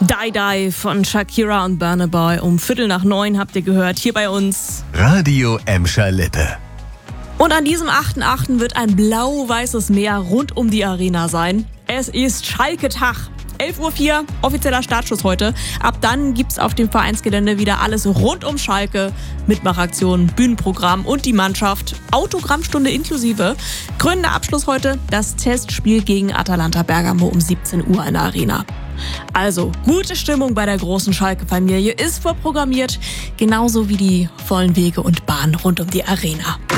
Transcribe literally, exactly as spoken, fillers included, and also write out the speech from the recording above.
Die Die von Shakira und Burna Boy. Um Viertel nach neun habt ihr gehört, hier bei uns. Radio Emscher Lippe. Und an diesem achten achten wird ein blau-weißes Meer rund um die Arena sein. Es ist Schalke-Tag. elf Uhr vier, offizieller Startschuss heute. Ab dann gibt's auf dem Vereinsgelände wieder alles rund um Schalke. Mitmachaktionen, Bühnenprogramm und die Mannschaft. Autogrammstunde inklusive. Krönender Abschluss heute, das Testspiel gegen Atalanta Bergamo um siebzehn Uhr in der Arena. Also, gute Stimmung bei der großen Schalke-Familie ist vorprogrammiert. Genauso wie die vollen Wege und Bahnen rund um die Arena.